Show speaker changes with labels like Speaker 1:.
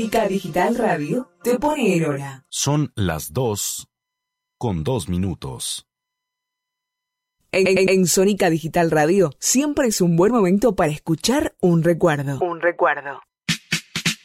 Speaker 1: Sónica Digital Radio te pone en hora.
Speaker 2: Son las 2:02.
Speaker 1: En Sónica Digital Radio siempre es un buen momento para escuchar un recuerdo.